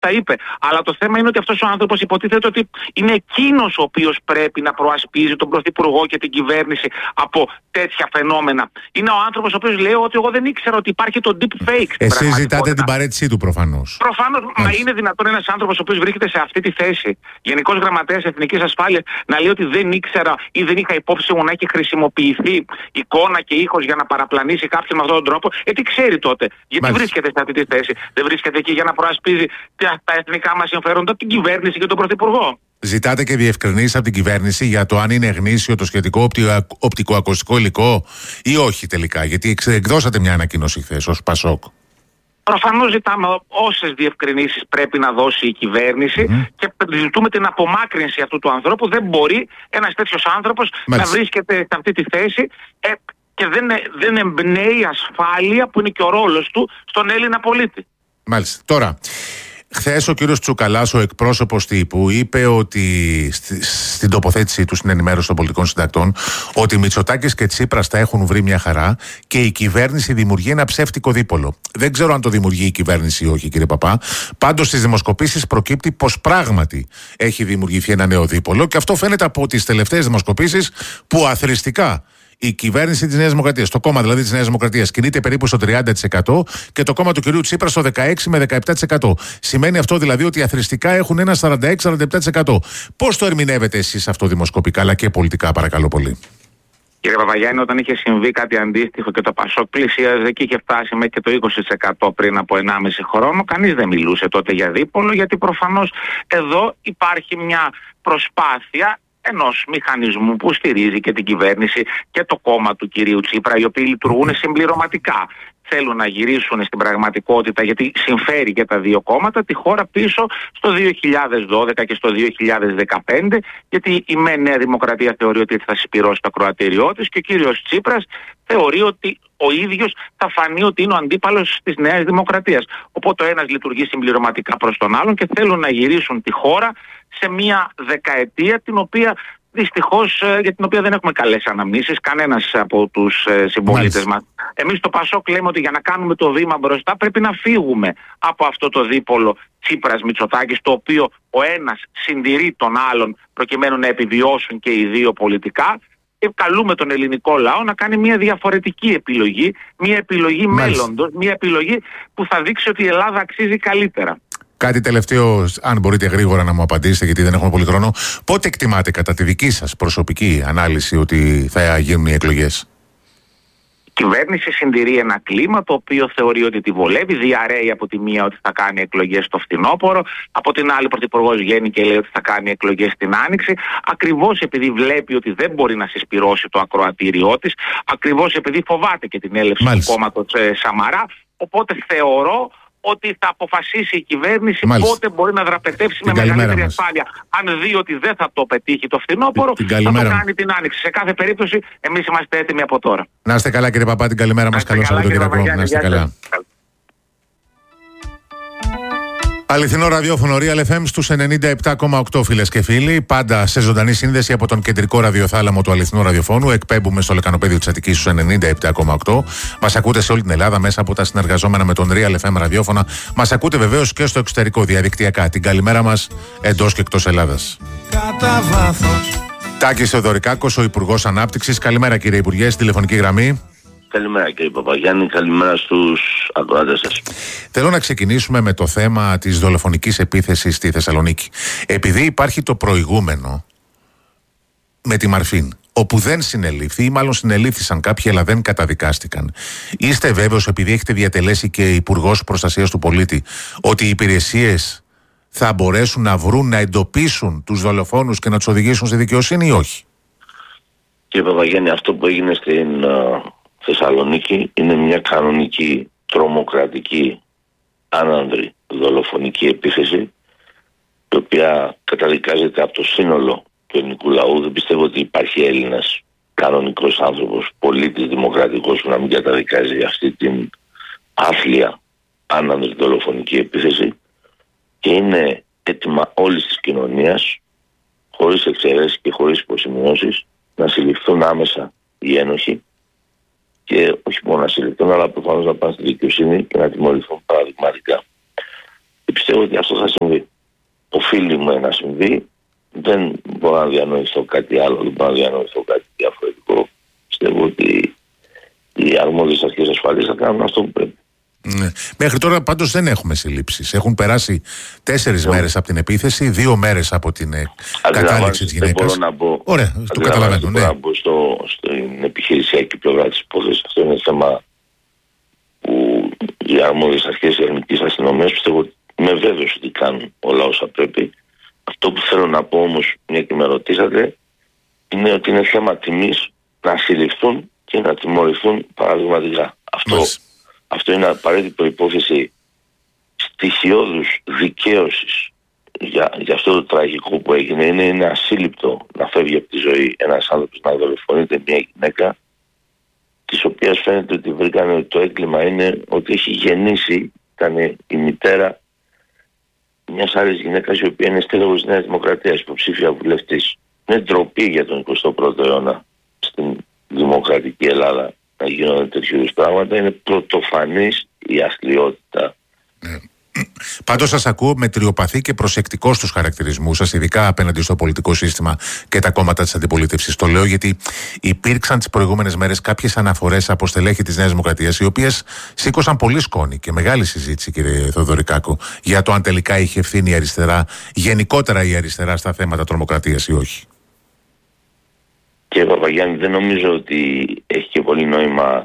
τα είπε. Αλλά το θέμα είναι ότι αυτός ο άνθρωπος υποτίθεται ότι είναι εκείνος ο οποίος πρέπει να προασπίζει τον Πρωθυπουργό και την κυβέρνηση από τέτοια φαινόμενα. Είναι ο άνθρωπος ο οποίος λέει ότι εγώ δεν ήξερα ότι υπάρχει το deep fake. Εσείς ζητάτε την παρέτησή του προφανώς. Προφανώς, μα είναι δυνατόν ένας άνθρωπος ο οποίος βρίσκεται σε αυτή τη θέση, Γενικός Γραμματέας Εθνικής Ασφάλειας, να λέει ότι δεν ήξερα ή δεν είχα υπόψη μου να έχει χρησιμοποιηθεί εικόνα και ήχος για να παραπλανήσει κάποιον με αυτόν τον τρόπο? Τι ξέρει τότε? Γιατί βρίσκεται σε αυτή τη θέση? Δεν βρίσκεται εκεί για να προασπίζει τα εθνικά μας συμφέροντα, την κυβέρνηση και τον Πρωθυπουργό? Ζητάτε και διευκρινήσεις από την κυβέρνηση για το αν είναι γνήσιο το σχετικό οπτικοακουστικό υλικό ή όχι τελικά? Γιατί εκδώσατε μια ανακοίνωση χθες ως Πασόκ. Προφανώς ζητάμε όσες διευκρινήσεις πρέπει να δώσει η κυβέρνηση και ζητούμε την απομάκρυνση αυτού του ανθρώπου. Δεν μπορεί ένας τέτοιος άνθρωπος να βρίσκεται σε αυτή τη θέση και δεν εμπνέει ασφάλεια που είναι και ο ρόλος του στον Έλληνα πολίτη. Μάλιστα. Τώρα, χθες ο κύριος Τσουκαλάς, ο εκπρόσωπος τύπου, είπε ότι στην τοποθέτησή του στην ενημέρωση των πολιτικών συντακτών ότι Μητσοτάκης και Τσίπρας τα έχουν βρει μια χαρά και η κυβέρνηση δημιουργεί ένα ψεύτικο δίπολο. Δεν ξέρω αν το δημιουργεί η κυβέρνηση ή όχι, κύριε Παπά. Πάντως στις δημοσκοπήσεις προκύπτει πως πράγματι έχει δημιουργηθεί ένα νέο δίπολο και αυτό φαίνεται από τις τελευταίες δημοσκοπήσεις που αθροιστικά η κυβέρνηση της Νέας Δημοκρατίας, το κόμμα δηλαδή της Νέας Δημοκρατίας, κινείται περίπου στο 30% και το κόμμα του κυρίου Τσίπρα στο 16 με 17%. Σημαίνει αυτό δηλαδή ότι αθροιστικά έχουν ένα 46-47%. Πώς το ερμηνεύετε εσείς αυτό δημοσκοπικά αλλά και πολιτικά, παρακαλώ πολύ? Κύριε Παπαγιάννη, όταν είχε συμβεί κάτι αντίστοιχο και το Πασόκ πλησίαζε και είχε φτάσει μέχρι και το 20% πριν από 1,5 χρόνο, κανείς δεν μιλούσε τότε για δίπολο, γιατί προφανώς εδώ υπάρχει μια προσπάθεια ενός μηχανισμού που στηρίζει και την κυβέρνηση και το κόμμα του κυρίου Τσίπρα, οι οποίοι λειτουργούν συμπληρωματικά. Θέλουν να γυρίσουν στην πραγματικότητα, γιατί συμφέρει και τα δύο κόμματα, τη χώρα πίσω στο 2012 και στο 2015, γιατί η Νέα Δημοκρατία θεωρεί ότι θα συσπυρώσει το ακροατήριό της και ο κύριος Τσίπρας θεωρεί ότι ο ίδιος θα φανεί ότι είναι ο αντίπαλος της Νέας Δημοκρατίας. Οπότε ο ένας λειτουργεί συμπληρωματικά προς τον άλλον και θέλουν να γυρίσουν τη χώρα σε μια δεκαετία την οποία δυστυχώς για την οποία δεν έχουμε καλές αναμνήσεις κανένας από τους συμπολίτες μας. Εμείς στο Πασόκ λέμε ότι για να κάνουμε το βήμα μπροστά πρέπει να φύγουμε από αυτό το δίπολο Τσίπρας-Μητσοτάκης, το οποίο ο ένας συντηρεί τον άλλον προκειμένου να επιβιώσουν και οι δύο πολιτικά, και καλούμε τον ελληνικό λαό να κάνει μια διαφορετική επιλογή, μια επιλογή μέλλοντος, μια επιλογή που θα δείξει ότι η Ελλάδα αξίζει καλύτερα. Κάτι τελευταίο, αν μπορείτε γρήγορα να μου απαντήσετε, γιατί δεν έχουμε πολύ χρόνο. Πότε εκτιμάτε κατά τη δική σας προσωπική ανάλυση ότι θα γίνουν οι εκλογές? Η κυβέρνηση συντηρεί ένα κλίμα το οποίο θεωρεί ότι τη βολεύει, διαρρέει από τη μία ότι θα κάνει εκλογές στο φθινόπωρο, από την άλλη ο Πρωθυπουργός βγαίνει και λέει ότι θα κάνει εκλογές στην Άνοιξη, ακριβώς επειδή βλέπει ότι δεν μπορεί να συσπυρώσει το ακροατήριό της, ακριβώς επειδή φοβάται και την έλευση του κόμματος Σαμαρά. Οπότε θεωρώ ότι θα αποφασίσει η κυβέρνηση πότε μπορεί να δραπετεύσει με μεγαλύτερη ασφάλεια. Αν δει ότι δεν θα το πετύχει το φθινόπωρο, θα το κάνει την Άνοιξη. Σε κάθε περίπτωση, εμείς είμαστε έτοιμοι από τώρα. Να είστε καλά, κύριε Παπά, την καλημέρα μας. Καλώς Σαββατοκύριακο. Να είστε καλά. Αληθινό ραδιόφωνο Real FM στους 97,8, φίλες και φίλοι. Πάντα σε ζωντανή σύνδεση από τον κεντρικό ραδιοθάλαμο του αληθινού ραδιοφώνου. Εκπέμπουμε στο λεκανοπέδιο της Αττικής στους 97,8. Μας ακούτε σε όλη την Ελλάδα μέσα από τα συνεργαζόμενα με τον Real FM ραδιόφωνα. Μας ακούτε βεβαίως και στο εξωτερικό διαδικτυακά. Την καλημέρα μας εντός και εκτός Ελλάδας. Κατά βάθος. Τάκης Θεοδωρικάκος, ο Υπουργός Ανάπτυξης. Καλημέρα, κύριε Υπουργέ, στη τηλεφωνική γραμμή. Καλημέρα, κύριε Παπαγιάννη, καλημέρα στους ακροατές σας. Θέλω να ξεκινήσουμε με το θέμα της δολοφονικής επίθεσης στη Θεσσαλονίκη. Επειδή υπάρχει το προηγούμενο με τη Μαρφίν, όπου δεν συνελήφθη ή μάλλον συνελήφθησαν κάποιοι αλλά δεν καταδικάστηκαν, είστε βέβαιος, επειδή έχετε διατελέσει και Υπουργός Προστασίας του Πολίτη, ότι οι υπηρεσίες θα μπορέσουν να βρουν, να εντοπίσουν τους δολοφόνους και να τους οδηγήσουν στη δικαιοσύνη ή όχι? Κύριε Παπαγιάννη, αυτό που έγινε στην Θεσσαλονίκη είναι μια κανονική τρομοκρατική άνανδρη δολοφονική επίθεση, η οποία καταδικάζεται από το σύνολο του ελληνικού λαού. Δεν πιστεύω ότι υπάρχει Έλληνας κανονικός άνθρωπος, πολίτης δημοκρατικός, που να μην καταδικάζει αυτή την άθλια άνανδρη δολοφονική επίθεση, και είναι έτοιμα όλης της κοινωνίας, χωρίς εξαιρέσεις και χωρίς υποσημειώσεις, να συλληφθούν άμεσα οι ένοχοι, και όχι μόνο να συλληφθούν, αλλά προφανώς να πάνε στη δικαιοσύνη και να τιμωρηθούν παραδειγματικά. Και πιστεύω ότι αυτό θα συμβεί. Οφείλει να συμβεί. Δεν μπορώ να διανοηθώ κάτι άλλο, δεν μπορώ να διανοηθώ κάτι διαφορετικό. Πιστεύω ότι οι αρμόδιες αρχές ασφαλείας θα κάνουν αυτό που πρέπει. Ναι. Μέχρι τώρα πάντως δεν έχουμε συλλήψεις. Έχουν περάσει 4 μέρες από την επίθεση, 2 μέρες από την κατάληξη της γυναίκας. Δεν μπορώ να πω. Ωραία, το καταλαβαίνω. Δεν μπορώ να πω στην επιχειρησιακή πλευρά της υπόθεσης. Αυτό είναι θέμα που οι αρμόδιες αρχές της ελληνικής αστυνομίας, πιστεύω, είμαι βέβαιος ότι κάνουν όλα όσα πρέπει. Αυτό που θέλω να πω όμως, μια και με ρωτήσατε, είναι ότι είναι θέμα τιμής να συλληφθούν και να τιμωρηθούν παραδειγματικά. Αυτό είναι απαραίτητη προϋπόθεση στοιχειώδους δικαίωσης για αυτό το τραγικό που έγινε. Είναι ασύλληπτο να φεύγει από τη ζωή ένας άνθρωπος, να δολοφονείται μια γυναίκα, της οποίας φαίνεται ότι βρήκανε ότι το έγκλημα είναι ότι έχει γεννήσει, ήταν η μητέρα μιας άλλης γυναίκας, η οποία είναι στέλεχος της Νέας Δημοκρατίας, υποψήφια βουλευτής. Είναι ντροπή για τον 21ο αιώνα στην δημοκρατική Ελλάδα να γίνονται τέτοιου είδους πράγματα. Είναι πρωτοφανής η αστλιότητα. Πάντως σας ακούω μετριοπαθή και προσεκτικό στους χαρακτηρισμούς σας, ειδικά απέναντι στο πολιτικό σύστημα και τα κόμματα της αντιπολίτευσης. Το λέω γιατί υπήρξαν τις προηγούμενες μέρες κάποιες αναφορές από στελέχη της Νέας Δημοκρατίας, οι οποίες σήκωσαν πολύ σκόνη και μεγάλη συζήτηση, κύριε Θοδωρικάκο, για το αν τελικά είχε ευθύνη η αριστερά, γενικότερα η αριστερά, στα θέματα τρομοκρατίας ή όχι. Κύριε Παπαγιάννη, δεν νομίζω ότι έχει και πολύ νόημα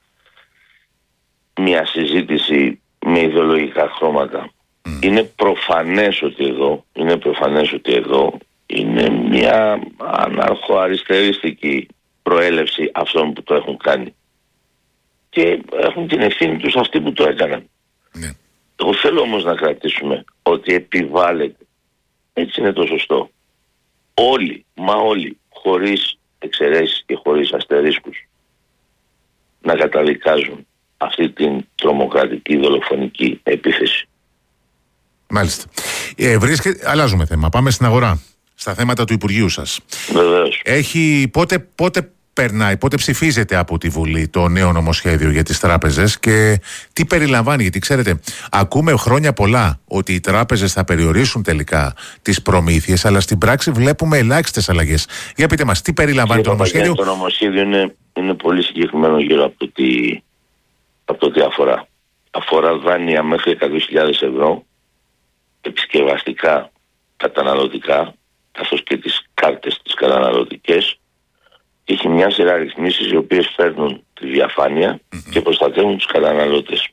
μια συζήτηση με ιδεολογικά χρώματα. Είναι προφανές ότι εδώ είναι μια αναρχοαριστεριστική προέλευση αυτών που το έχουν κάνει. Και έχουν την ευθύνη τους αυτοί που το έκαναν. Εγώ θέλω όμως να κρατήσουμε ότι επιβάλλεται, έτσι είναι το σωστό, όλοι, χωρίς εξαιρέσεις και χωρίς αστερίσκους, να καταδικάζουν αυτή την τρομοκρατική δολοφονική επίθεση. Μάλιστα. Αλλάζουμε θέμα. Πάμε στην αγορά. Στα θέματα του Υπουργείου σας. Βεβαίως. Πότε ψηφίζεται από τη Βουλή το νέο νομοσχέδιο για τις τράπεζες και τι περιλαμβάνει? Γιατί ξέρετε, ακούμε χρόνια πολλά ότι οι τράπεζες θα περιορίσουν τελικά τις προμήθειες, αλλά στην πράξη βλέπουμε ελάχιστες αλλαγές. Για πείτε μας, τι περιλαμβάνει το νομοσχέδιο? Το νομοσχέδιο είναι πολύ συγκεκριμένο γύρω από το τι αφορά. Αφορά δάνεια μέχρι 100.000 ευρώ, επισκευαστικά, καταναλωτικά, καθώς και τις κάρτες τις καταναλωτικές. Έχει μια σειρά ρυθμίσεις οι οποίες φέρνουν τη διαφάνεια και προστατεύουν τους καταναλώτες.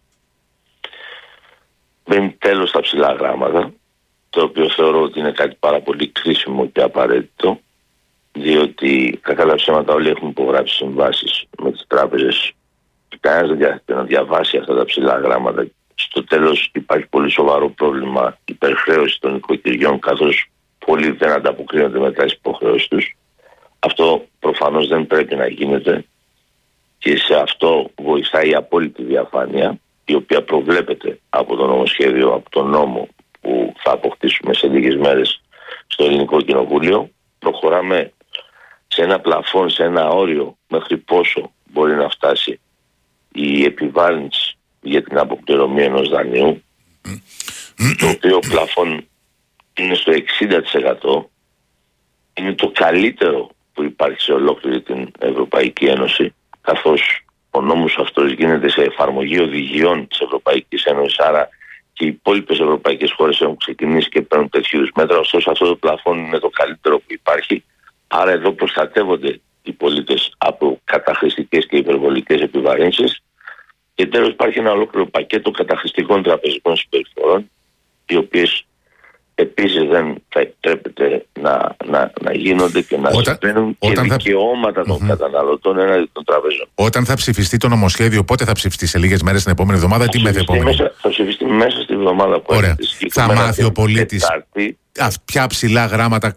Μπαίνει τέλος στα ψηλά γράμματα, το οποίο θεωρώ ότι είναι κάτι πάρα πολύ κρίσιμο και απαραίτητο, διότι κακά τα ψέματα όλοι έχουν υπογράψει συμβάσεις με τις τράπεζες και κανένας δεν διάθεται να διαβάσει αυτά τα ψηλά γράμματα. Στο τέλος υπάρχει πολύ σοβαρό πρόβλημα υπερχρέωση των οικοκυριών, καθώς πολλοί δεν ανταποκρίνονται μετά τις υποχρεώσεις τους. Αυτό προφανώς δεν πρέπει να γίνεται και σε αυτό βοηθάει η απόλυτη διαφάνεια, η οποία προβλέπεται από το νομοσχέδιο, από τον νόμο που θα αποκτήσουμε σε λίγες μέρες στο Ελληνικό Κοινοβούλιο. Προχωράμε σε ένα πλαφόν, σε ένα όριο μέχρι πόσο μπορεί να φτάσει η επιβάρυνση για την αποπληρωμή ενός δανείου, το οποίο πλαφόν είναι στο 60%. Είναι το καλύτερο που υπάρχει σε ολόκληρη την Ευρωπαϊκή Ένωση, καθώς ο νόμος αυτός γίνεται σε εφαρμογή οδηγιών της Ευρωπαϊκής Ένωσης, άρα και οι υπόλοιπες ευρωπαϊκές χώρες έχουν ξεκινήσει και παίρνουν τέτοιου είδους μέτρα. Ωστόσο αυτό το πλαφόν είναι το καλύτερο που υπάρχει, άρα εδώ προστατεύονται οι πολίτες από καταχρηστικές και υπερβολικές επιβαρύνσεις. Και τέλος υπάρχει ένα ολόκληρο πακέτο καταχρηστικών τραπεζικών συμπεριφορών, οι οποίες επίσης δεν θα επιτρέπεται να γίνονται και να συμπαίνουν και δικαιώματα των καταναλωτών έναντι των τραπεζών. Όταν θα ψηφιστεί το νομοσχέδιο, πότε θα ψηφιστεί? Σε λίγες μέρες την επόμενη εβδομάδα ή τη μεθεπόμενη? Θα ψηφιστεί μέσα στη εβδομάδα που έρχεται. Θα μάθει ο πολίτης ποια ψηλά γράμματα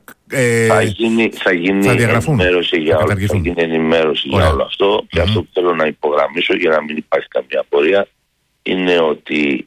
θα διαγραφούν, ενημέρωση για όλο, θα γίνει ενημέρωση για όλο αυτό. Και αυτό που θέλω να υπογραμμίσω, για να μην υπάρχει καμία απορία, είναι ότι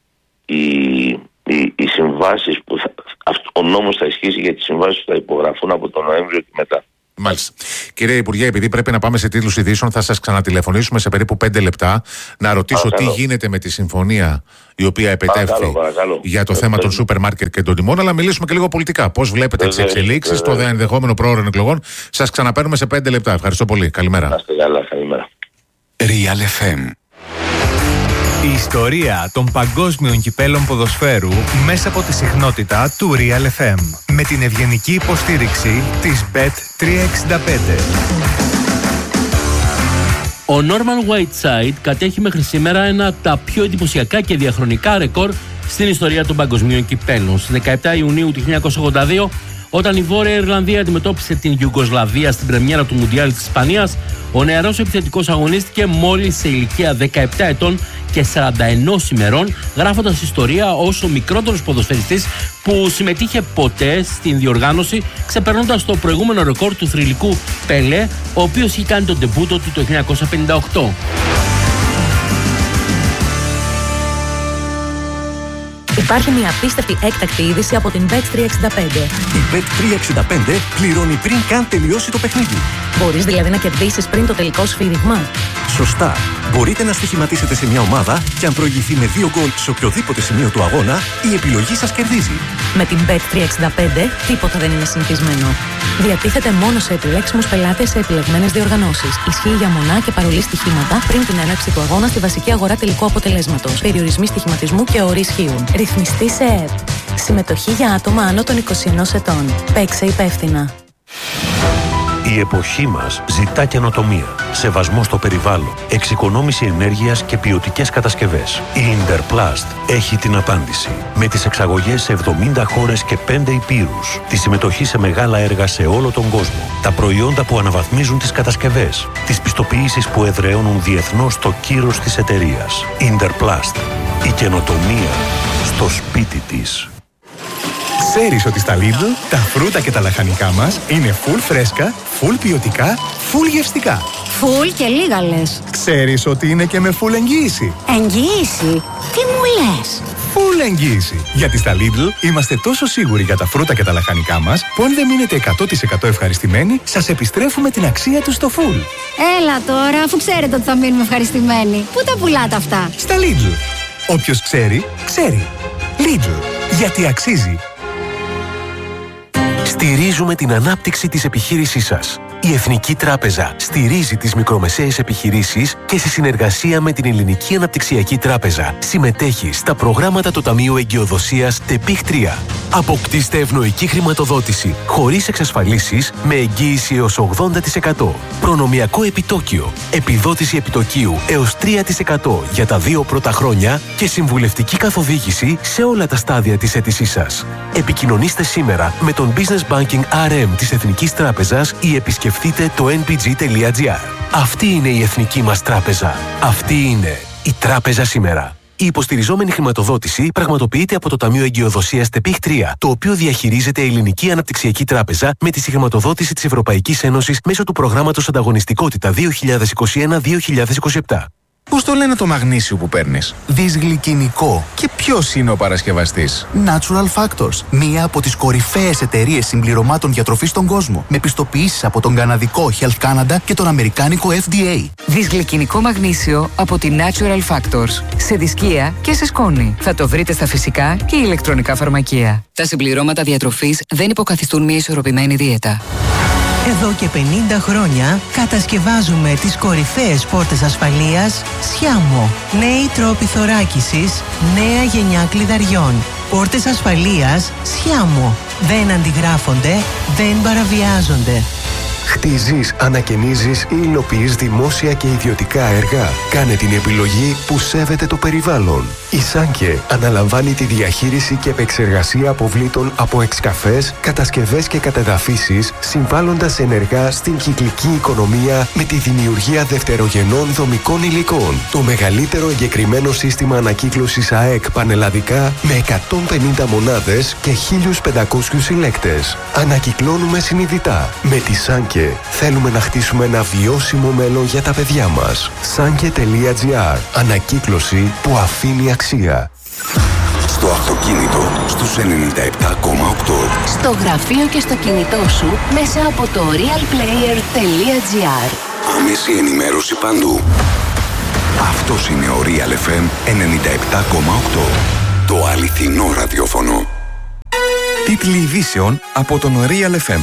οι συμβάσεις ο νόμος θα ισχύσει για τις συμβάσεις που θα υπογραφούν από τον Νοέμβριο και μετά. Μάλιστα. Κύριε Υπουργέ, επειδή πρέπει να πάμε σε τίτλους ειδήσεων, θα σας ξανατηλεφωνήσουμε σε περίπου 5 λεπτά να ρωτήσω τι γίνεται με τη συμφωνία η οποία επετεύχθη για το θέμα των σούπερ μάρκετ και των τιμών, αλλά μιλήσουμε και λίγο πολιτικά. Πώς βλέπετε τις εξελίξεις, το ενδεχόμενο πρόωρο εκλογών. Σας ξαναπαίρνουμε σε 5 λεπτά. Ευχαριστώ πολύ. Καλημέρα. Να είστε καλά, καλημέρα. Real FM. Η ιστορία των παγκόσμιων κυπέλων ποδοσφαίρου μέσα από τη συχνότητα του Real FM. Με την ευγενική υποστήριξη της Bet365. Ο Norman Whiteside κατέχει μέχρι σήμερα ένα από τα πιο εντυπωσιακά και διαχρονικά ρεκόρ στην ιστορία των παγκοσμίων κυπέλων. Στις 17 Ιουνίου του 1982, όταν η Βόρεια Ιρλανδία αντιμετώπισε την Ιουγκοσλαβία στην πρεμιέρα του Μουντιάλ της Ισπανίας, ο νεαρός επιθετικός αγωνίστηκε μόλις σε ηλικία 17 ετών και 41 ημερών, γράφοντας ιστορία ως ο μικρότερος ποδοσφαιριστής που συμμετείχε ποτέ στην διοργάνωση, ξεπερνώντας το προηγούμενο ρεκόρ του θρυλικού Πελέ, ο οποίος είχε κάνει τον ντεμπούτο του το 1958. Υπάρχει μια απίστευτη έκτακτη είδηση από την Bet365. Η Bet365 πληρώνει πριν καν τελειώσει το παιχνίδι. Μπορείς δηλαδή να κερδίσεις πριν το τελικό σφύριγμα. Σωστά. Μπορείτε να στοιχηματίσετε σε μια ομάδα και αν προηγηθεί με 2 γκολ σε οποιοδήποτε σημείο του αγώνα, η επιλογή σας κερδίζει. Με την Bet365 τίποτα δεν είναι συνηθισμένο. Διατίθεται μόνο σε επιλέξιμους πελάτες σε επιλεγμένες διοργανώσεις. Ισχύει για μονά και παρολί στοιχήματα πριν την έναρξη του αγώνα στη βασική αγορά τελικού αποτελέσματος. Περιορισμοί στοιχηματισμού και όροι ισχύουν. Ρυθμιστή σε ΕΕΠ. Συμμετοχή για άτομα άνω των 21 ετών. Παίξε υπεύθυνα. Η εποχή μας ζητά καινοτομία, σεβασμό στο περιβάλλον, εξοικονόμηση ενέργειας και ποιοτικές κατασκευές. Η Interplast έχει την απάντηση. Με τις εξαγωγές σε 70 χώρες και 5 υπήρους, τη συμμετοχή σε μεγάλα έργα σε όλο τον κόσμο, τα προϊόντα που αναβαθμίζουν τις κατασκευές, τις πιστοποιήσεις που εδραιώνουν διεθνώς το κύρος της εταιρείας. Interplast. Η καινοτομία στο σπίτι της. Ξέρεις ότι στα Lidl τα φρούτα και τα λαχανικά μας είναι full φρέσκα, full ποιοτικά, full γευστικά. Full και λίγα λες. Ξέρεις ότι είναι και με full εγγύηση. Εγγύηση? Τι μου λες? Full εγγύηση. Γιατί στα Lidl είμαστε τόσο σίγουροι για τα φρούτα και τα λαχανικά μας που αν δεν μείνετε 100% ευχαριστημένοι, σας επιστρέφουμε την αξία τους στο full. Έλα τώρα, αφού ξέρετε ότι θα μείνουμε ευχαριστημένοι. Πού τα πουλάτε αυτά? Στα Lidl. Όποιος ξέρει, ξέρει. Lidl. Γιατί αξίζει. Στηρίζουμε την ανάπτυξη της επιχείρησής σας. Η Εθνική Τράπεζα στηρίζει τις μικρομεσαίες επιχειρήσεις και σε συνεργασία με την Ελληνική Αναπτυξιακή Τράπεζα συμμετέχει στα προγράμματα του Ταμείου Εγκυοδοσίας ΤΕΠΙΧ 3. Αποκτήστε ευνοϊκή χρηματοδότηση χωρίς εξασφαλίσεις με εγγύηση έως 80%. Προνομιακό επιτόκιο, επιδότηση επιτοκίου έως 3% για τα 2 πρώτα χρόνια και συμβουλευτική καθοδήγηση σε όλα τα στάδια της αίτησής σας. Επικοινωνήστε σήμερα με τον Business Banking RM της Εθνικής Τράπεζας ή επισκεφτείτε το npg.gr. Αυτή είναι η εθνική μας τράπεζα. Αυτή είναι η τράπεζα σήμερα. Η υποστηριζόμενη χρηματοδότηση πραγματοποιείται από το Ταμείο Εγκυοδοσίας ΤΕΠΙΧ 3, το οποίο διαχειρίζεται η Ελληνική Αναπτυξιακή Τράπεζα με τη συγχρηματοδότηση της Ευρωπαϊκής Ένωσης μέσω του προγράμματος Ανταγωνιστικότητα 2021-2027. Πώς το λένε το μαγνήσιο που παίρνεις? Δυσγλυκινικό. Και ποιος είναι ο παρασκευαστής? Natural Factors. Μία από τις κορυφαίες εταιρείες συμπληρωμάτων διατροφής στον κόσμο. Με πιστοποιήσεις από τον καναδικό Health Canada και τον αμερικάνικο FDA. Δυσγλυκινικό μαγνήσιο από τη Natural Factors. Σε δισκία και σε σκόνη. Θα το βρείτε στα φυσικά και ηλεκτρονικά φαρμακεία. Τα συμπληρώματα διατροφής δεν υποκαθιστούν μια ισορροπημένη δίαιτα. Εδώ και 50 χρόνια κατασκευάζουμε τις κορυφαίες πόρτες ασφαλείας Σιάμο. Νέοι τρόποι θωράκισης, νέα γενιά κλειδαριών. Πόρτες ασφαλείας Σιάμο. Δεν αντιγράφονται, δεν παραβιάζονται. Χτίζεις, ανακαινίζεις ή υλοποιείς δημόσια και ιδιωτικά έργα? Κάνε την επιλογή που σέβεται το περιβάλλον. Η Σάνκε αναλαμβάνει τη διαχείριση και επεξεργασία αποβλήτων από εξκαφές, κατασκευές και κατεδαφίσεις, συμβάλλοντας ενεργά στην κυκλική οικονομία με τη δημιουργία δευτερογενών δομικών υλικών. Το μεγαλύτερο εγκεκριμένο σύστημα ανακύκλωσης ΑΕΚ πανελλαδικά με 150 μονάδες και 1.500 συλλέκτες. Ανακυκλώνουμε συνειδητά. Με τη Σάνκε θέλουμε να χτίσουμε ένα βιώσιμο μέλλον για τα παιδιά μας. Sanke.gr. Ανακύκλωση που αφήνει αξία. Στο αυτοκίνητο στους 97,8. Στο γραφείο και στο κινητό σου μέσα από το realplayer.gr. Άμεση ενημέρωση παντού. Αυτός είναι ο Real FM 97,8. Το αληθινό ραδιόφωνο. Τίτλοι ειδήσεων από τον Real FM.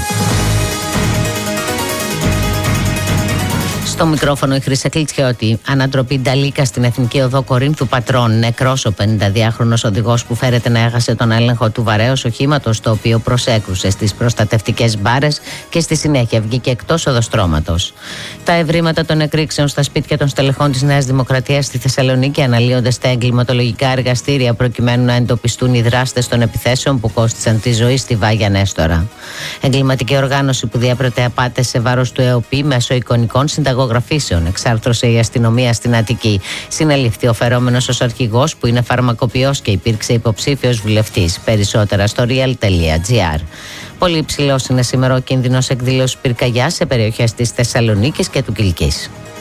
Στο μικρόφωνο η Χρύσα Κλιτσιώτη. Ανατροπή Νταλίκα στην Εθνική Οδό Κορίνθου Πατρών. Νεκρός ο 52χρονος οδηγός που φέρεται να έχασε τον έλεγχο του βαρέως οχήματος, το οποίο προσέκρουσε στις προστατευτικές μπάρες και στη συνέχεια βγήκε εκτός οδοστρώματος. Τα ευρήματα των εκρήξεων στα σπίτια των στελεχών της Νέας Δημοκρατίας στη Θεσσαλονίκη αναλύονται στα εγκληματολογικά εργαστήρια προκειμένου να εντοπιστούν οι δράστες των επιθέσεων που κόστησαν τη ζωή στη Βάγια Νέστορα. Εγκληματική οργάνωση που διέπρεπε απάτες σε βάρος του ΕΟΠΗ μέσω εικονικών συνταγογραφήσεων εξάρθρωσε η αστυνομία στην Αττική. Συνελήφθη ο φερόμενος ως αρχηγός που είναι φαρμακοποιός και υπήρξε υποψήφιος βουλευτής. Περισσότερα στο real.gr. Πολύ υψηλός είναι σήμερα ο κίνδυνος εκδήλωσης πυρκαγιάς σε περιοχές της Θεσσαλονίκης και του Κιλκής.